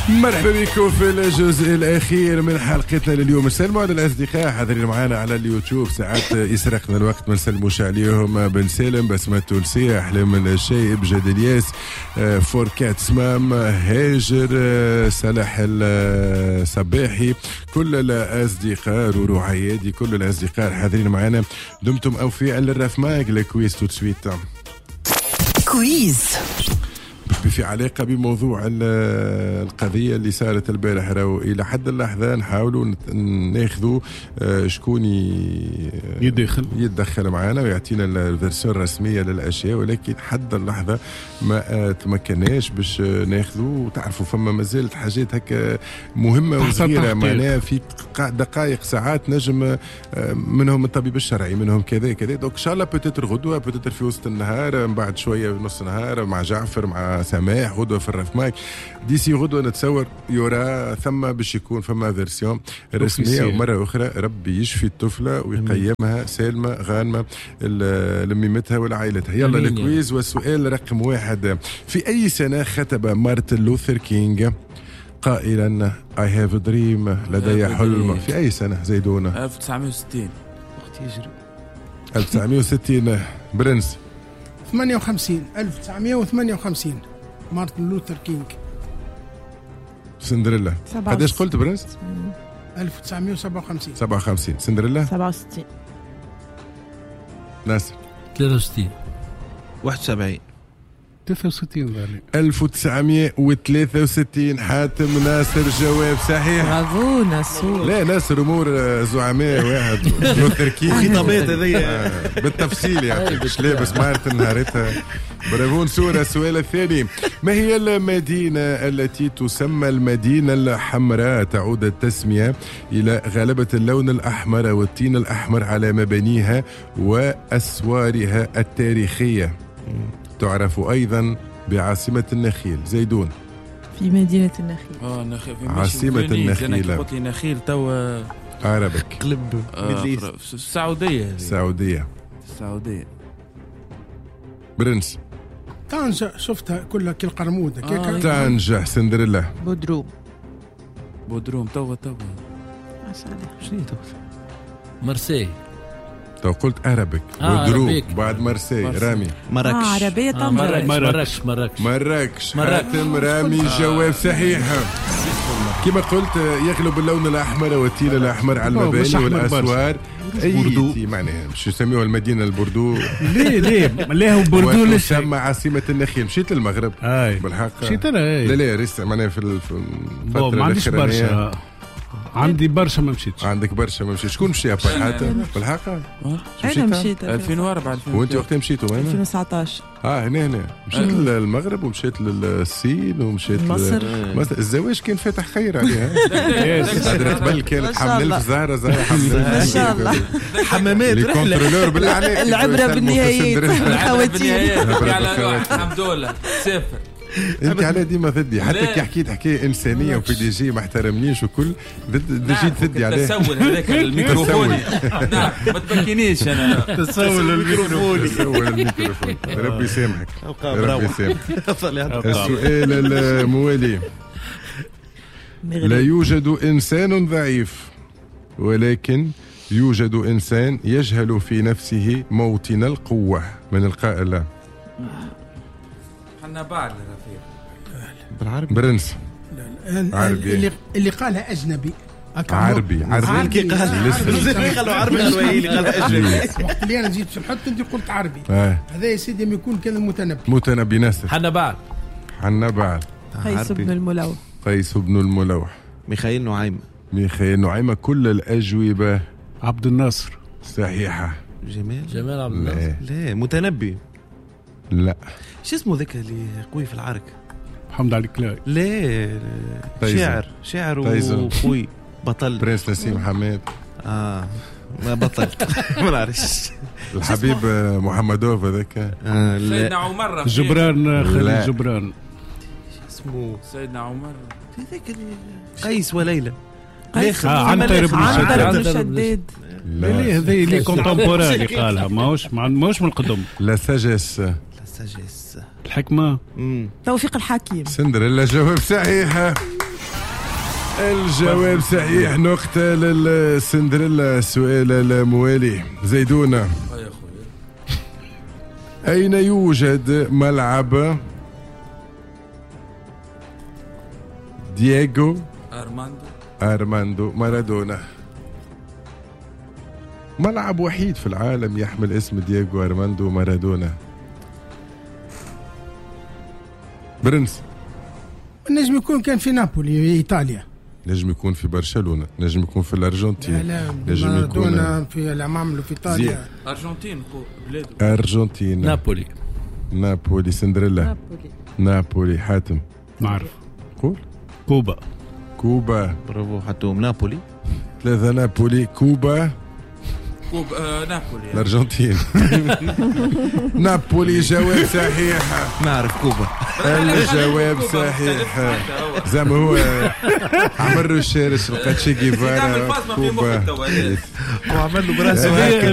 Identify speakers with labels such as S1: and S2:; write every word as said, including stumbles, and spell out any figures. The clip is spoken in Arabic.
S1: مرحبا بكم في الجزء الأخير من حلقتنا لليوم. نسلموا على الأصدقاء حاضرين معنا على اليوتيوب، ساعات يسرقنا الوقت ما نسلموش عليهم. بن سالم، بسمة التونسية، أحلام الشايب، جاد الياس، فوركات سمام، هاجر، صلاح الصباحي، كل الأصدقاء، رورو عيادي، كل الأصدقاء حاضرين معنا. دمتم أوفياء للرفماق. لكويس تو تسويت
S2: كويز
S1: في علاقة بموضوع القضية اللي صارت البارح. راهو إلى حد اللحظة نحاولوا ناخذوا شكون
S3: يدخل
S1: يتدخل معنا ويعطينا الفيرسيون الرسمية للأشياء، ولكن حد اللحظة ما تمكناش باش ناخذوا. وتعرفوا فما مازالت حاجات هكا مهمة وصغيرة، معناها في دقائق ساعات نجم منهم الطبيب الشرعي، منهم كذا كذا. دونك إن شاء الله بتتر غدوة، بتتر في وسط النهار، من بعد شوية نص نهار مع جعفر، مع سماح، غدوة في الرفماك. ديسي غدوة نتصور يورا ثم باش يكون فما فيرسيون رسمية. ومرة أخرى ربي يشفي الطفلة ويقيمها سالمة غانمة لميمتها ولعائلتها. يلا الكويز. والسؤال رقم واحد: في أي سنة خطب مارتن لوثر كينغ قائلا I have a dream، لدي حلم؟ في أي سنة زيدونة؟
S4: ألف وتسعمية وستين.
S5: وقت يجري
S1: ألف وتسعمية وستين. برنس
S6: ثمانية وخمسين. ألف وتسعمية وثمانية وخمسين مارتن لوثر كينغ.
S1: سندريلا قداش قلت برنس؟
S6: ألف وتسعمية وسبعة وخمسين.
S1: سبعة وخمسين. سندريلا
S2: سبعة وستين.
S1: ناصر
S3: ثلاثة وستين.
S5: واحد وسبعين.
S3: ثلاثة وستين ذلك.
S1: ألف وتسعمية وثلاثة وستين. حاتم ناصر جواب صحيح.
S2: برافو ناصر.
S1: لا ناصر امور زعماء واحد لوثر كينغ
S5: خطابات هذيا
S1: بالتفصيل يعني مش لابس مارتن نهارتها. برافو نسورة. السؤال الثاني: ما هي المدينة التي تسمى المدينة الحمراء؟ تعود التسمية إلى غلبة اللون الأحمر والطين الأحمر على مبانيها وأسوارها التاريخية. تعرف أيضا بعاصمة النخيل. زيدون.
S2: في مدينة النخيل.
S4: اه نخيل في
S1: عاصمة النخيل.
S4: قلت لي نخيل توا
S1: عربك.
S5: قلب ميدل
S4: السعودية.
S1: السعودية.
S4: السعودية.
S1: برنس.
S6: طنجة شفتها كلها كالقرمودة.
S4: آه
S1: طنجة. سندريلا.
S2: بودروم.
S4: بودروم توا توا.
S2: ما شاء الله.
S5: شنو تو
S3: مرسي.
S1: تو قلت أربك.
S3: آه
S1: بودروم بعد مرسي. رامي.
S5: مراكش.
S2: آه عربية طنجة.
S3: آه مراكش مراكش
S1: مراكش. حاتم رامي جواب صحيح. كما قلت يغلب اللون الأحمر والتين الأحمر على المباني والأسوار. أي معناها مش يسميوها المدينة البوردو.
S3: ليه ليه ليه بوردو ليش
S1: تسمى عاصمة النخيل. مشيت للمغرب
S3: هاي
S1: بالحق.
S3: مشيت انا هاي.
S1: لا لا لسه معناها في الفترة
S3: ما عنديش برشا. عندي برشا ما مشيتش.
S1: عندك برشا ما مشيتش. شكون مشي أبا حاتم بالحق؟
S2: أنا مشيت
S4: ألفين وأربعة.
S1: وأنت وقتها مشيتوا وين؟
S2: ألفين وتسعطاش.
S1: اه هنا هنا مشيت للمغرب ومشيت للصين ومشيت
S2: مصر.
S1: مصر. الزواج كان فاتح خير عليها. قدرت بل كانت حمل في زهرة زهرة حمل
S2: ما شاء الله.
S5: حمامات رحلة.
S1: كنترولور بالعناء.
S2: العبرة بالنهايات.
S4: الخواتيم. الحمد لله. سافر.
S1: انت على ديما ضدي، حتى كي حكيت حكايه انسانيه وبي دي جي ما احترمنيش وكل ضد جيت ضدي عليه.
S4: تسول هذاك الميكروفون. نعم ما تبكينيش انا.
S3: تسول الميكروفون.
S1: تسول الميكروفون. ربي يسامحك. ربي يسامحك. السؤال الموالي: لا يوجد انسان ضعيف، ولكن يوجد انسان يجهل في نفسه موطن القوه. من القائل؟
S4: حنا بعد الرفيق
S5: بالعربي.
S1: برنس.
S6: عربي. اللي اللي قالها أجنبي.
S1: عربي عربي
S5: كي قال لسه قالوا عربي قالوا هي اللي قالها أجنبي.
S6: وقت اللي أنا جيت في الحط أنت قلت عربي.
S1: آه.
S6: هذا يا سيدي يكون كان المتنبي.
S1: متنبي ناصر.
S3: حنا بعد.
S1: حنا بعد.
S2: قيس بن الملوح.
S1: قيس بن الملوح.
S5: ميخائيل نعيمة.
S1: ميخائيل نعيمة. كل الأجوبة
S3: عبد الناصر.
S1: صحيحة.
S5: جمال.
S3: جمال عبد الناصر.
S5: لا متنبي.
S1: لا.
S5: شو اسمه ذاك اللي قوي في العرك؟
S3: محمد علي كلاي.
S5: لا شاعر شاعر وقوي بطل.
S1: برنس نسيم حماد.
S5: اه ما بطل. ما نعرفش.
S1: الحبيب محمدوف هذاك.
S5: آه
S4: سيدنا عمر.
S3: جبران خليل جبران.
S5: اسمه
S4: سيدنا عمر.
S5: هذاك قيس وليلى.
S2: قيس.
S3: عنتر بن
S2: عنتر بن شداد.
S3: لا هذه اللي كونتمبوراري قالها ماهوش ماهوش من القدم.
S1: لا ساجس.
S5: لا ساجس.
S3: الحكمة.
S2: توفيق الحكيم.
S1: سندريلا جواب صحيح. الجواب صحيح، نقطة للسندريلا. السؤال الموالي زيدونة، أين يوجد ملعب دييغو
S4: أرماندو
S1: أرماندو مارادونا؟ ملعب وحيد في العالم يحمل اسم دييغو أرماندو مارادونا. برنس.
S6: نجم يكون كان في نابولي ايطاليا،
S1: نجم يكون في برشلونة، نجم يكون في الأرجنتين،
S6: لا
S1: نجم يكون
S6: في العماملو في ايطاليا.
S4: أرجنتين بلاده.
S1: أرجنتين.
S3: نابولي.
S1: نابولي. سندريلا.
S2: نابولي.
S1: نابولي. حاتم.
S3: نعرف.
S1: قول.
S3: كوبا.
S1: كوبا.
S5: برافو حتوم. نابولي.
S1: ثلاثة. نابولي. كوبا.
S4: كوبا. آه نابولي.
S1: الأرجنتين. نابولي. جواب صحيح.
S5: نعرف كوبا.
S1: الجواب صحيح. زعما هو عمر الشارش لقى تشي جيفارا كوبا
S5: وعمل له براسه
S3: هذه